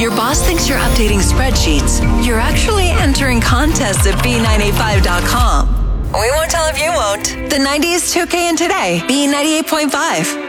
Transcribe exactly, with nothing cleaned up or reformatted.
your boss thinks you're updating spreadsheets, you're actually entering contests at B nine eighty-five dot com. We won't tell if you won't. The nineties two K in today, B ninety-eight point five.